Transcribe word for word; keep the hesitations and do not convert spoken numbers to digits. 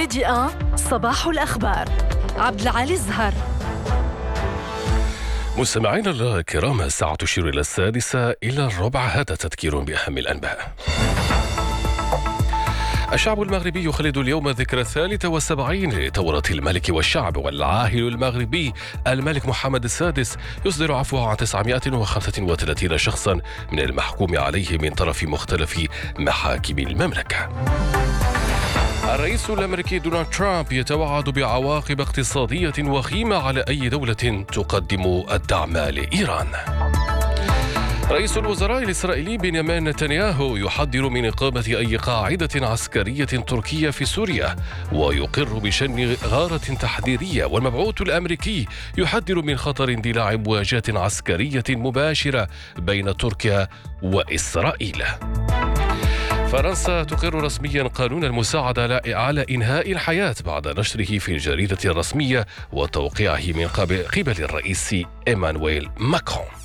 ميديا واحد صباح الأخبار. عبد العالي الزهر. مستمعينا الكرام، الساعة تشير إلى السادسة إلى الربع. هذا تذكير بأهم الأنباء. الشعب المغربي يخلد اليوم الذكرى الثالثة والسبعين لثورة الملك والشعب، والعاهل المغربي الملك محمد السادس يصدر عفوه عن تسعمائة وخمسة وثلاثين شخصا من المحكوم عليه من طرف مختلف محاكم المملكة. الرئيس الأمريكي دونالد ترامب يتوعد بعواقب اقتصادية وخيمة على أي دولة تقدم الدعم لإيران. رئيس الوزراء الإسرائيلي بنيامين نتنياهو يحذر من إقامة أي قاعدة عسكرية تركية في سوريا، ويقر بشن غارة تحذيرية. والمبعوث الأمريكي يحذر من خطر اندلاع مواجهة عسكرية مباشرة بين تركيا وإسرائيل. فرنسا تقر رسميا قانون المساعدة على إنهاء الحياة بعد نشره في الجريدة الرسمية وتوقيعه من قبل الرئيس إيمانويل ماكرون.